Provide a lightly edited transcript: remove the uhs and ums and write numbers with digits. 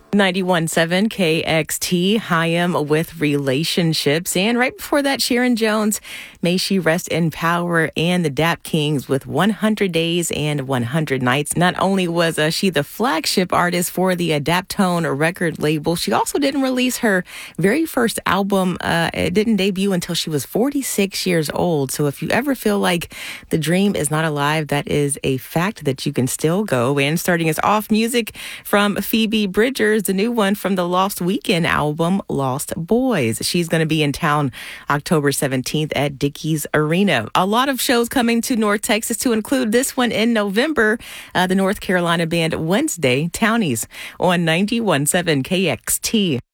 91.7 KXT, Hayam with Relationships. And right before that, Sharon Jones, May She Rest in Power, and the Dap Kings with 100 Days and 100 Nights. Not only was she the flagship artist for the Daptone record label, she also didn't release her very first album. It didn't debut until she was 46 years old. So if you ever feel like the dream is not alive, that is a fact that you can still go. And starting us off, music from Phoebe Bridgers, the new one from the Lost Weekend album, Lost Boys. She's going to be in town October 17th at Dickies Arena. A lot of shows coming to North Texas, to include this one in November, the North Carolina band Wednesday Townies on 91.7 KXT.